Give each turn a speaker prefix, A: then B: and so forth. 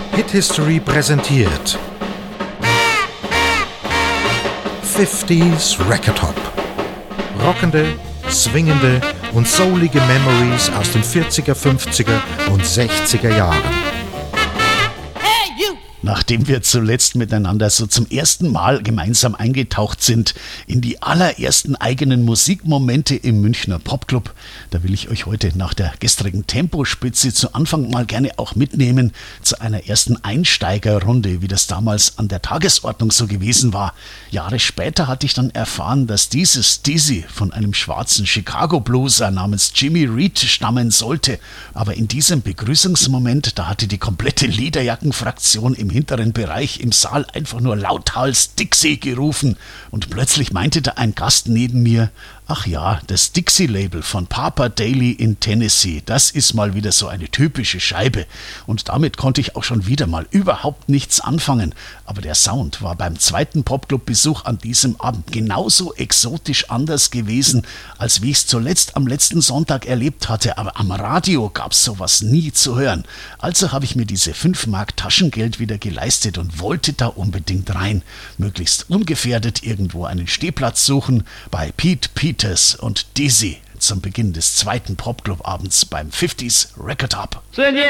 A: Hit History präsentiert 50s Record Hop. Rockende, swingende und soulige Memories aus den 40er, 50er und 60er Jahren.
B: Nachdem wir zuletzt miteinander so zum ersten Mal gemeinsam eingetaucht sind in die allerersten eigenen Musikmomente im Münchner Popclub, da will ich euch heute nach der gestrigen Tempospitze zu Anfang mal gerne auch mitnehmen zu einer ersten Einsteigerrunde, wie das damals an der Tagesordnung so gewesen war. Jahre später hatte ich dann erfahren, dass dieses Dizzy von einem schwarzen Chicago-Blueser namens Jimmy Reed stammen sollte. Aber in diesem Begrüßungsmoment, da hatte die komplette Lederjackenfraktion im hinteren Bereich im Saal einfach nur lauthals Dixie gerufen und plötzlich meinte da ein Gast neben mir: Ach ja, das Dixie-Label von Papa Daly in Tennessee, das ist mal wieder so eine typische Scheibe. Und damit konnte ich auch schon wieder mal überhaupt nichts anfangen. Aber der Sound war beim zweiten Popclub-Besuch an diesem Abend genauso exotisch anders gewesen, als wie ich es zuletzt am letzten Sonntag erlebt hatte. Aber am Radio gab's sowas nie zu hören. Also habe ich mir diese 5 Mark Taschengeld wieder geleistet und wollte da unbedingt rein. Möglichst ungefährdet irgendwo einen Stehplatz suchen bei Pete Peters und Dizzy zum Beginn des zweiten Popclub-Abends beim 50s Record Hop.